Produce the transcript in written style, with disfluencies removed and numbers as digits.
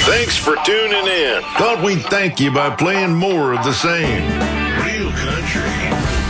Thanks for tuning in. Thought we'd thank you by playing more of the same.